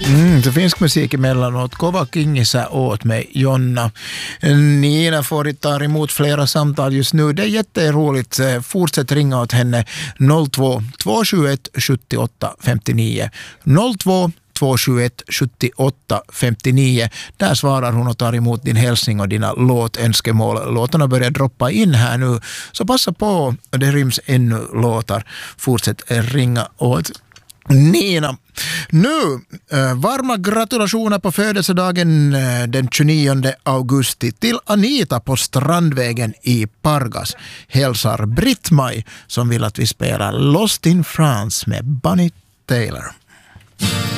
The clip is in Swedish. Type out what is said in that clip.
Det finns musik emellanåt. Kova Kingisa åt mig, Jonna. Nina får ta emot flera samtal just nu. Det är jätteroligt. Fortsätt ringa åt henne 02 271 78 59 02 271 78 59. Där svarar hon och tar emot din hälsning och dina låtönskemål. Låtarna börjar droppa in här nu. Så passa på, det ryms ännu låtar. Fortsätt ringa åt Nina. Nu, varma gratulationer på födelsedagen den 29 augusti till Anita på Strandvägen i Pargas. Hälsar Britt-Maj som vill att vi spelar Lost in France med Bunny Taylor.